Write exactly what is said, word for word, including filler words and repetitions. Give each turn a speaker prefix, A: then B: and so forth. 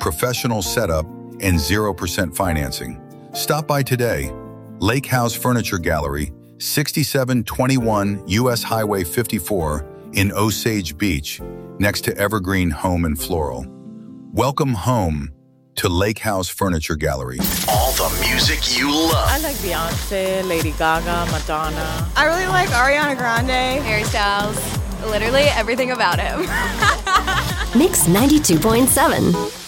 A: professional setup, and zero percent financing. Stop by today. Lake House Furniture Gallery, sixty-seven twenty-one U S Highway fifty-four in Osage Beach, next to Evergreen Home and Floral. Welcome home to Lake House Furniture Gallery.
B: All the music you love.
C: I like Beyonce, Lady Gaga, Madonna.
D: I really like Ariana Grande.
E: Harry Styles. Literally everything about him.
F: Mix ninety-two point seven.